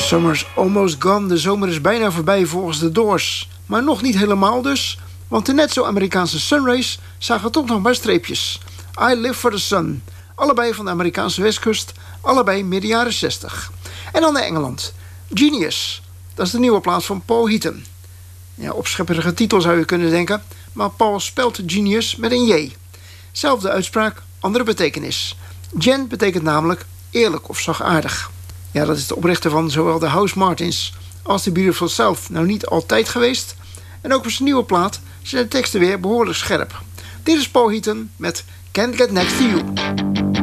Summer's almost gone. De zomer is bijna voorbij volgens de Doors. Maar nog niet helemaal dus, want de net zo Amerikaanse Sunrays zagen toch nog maar streepjes. I Live for the Sun. Allebei van de Amerikaanse westkust, allebei midden jaren 60. En dan naar Engeland. Genius. Dat is de nieuwe plaat van Paul Heaton. Ja, opschepperige titel zou je kunnen denken, maar Paul spelt genius met een J. Zelfde uitspraak, andere betekenis. Gen betekent namelijk eerlijk of zachtaardig. Ja, dat is de oprichter van zowel de House Martins als de Beautiful South nou niet altijd geweest. En ook op zijn nieuwe plaat zijn de teksten weer behoorlijk scherp. Dit is Paul Heaton met Can't Get Next to You.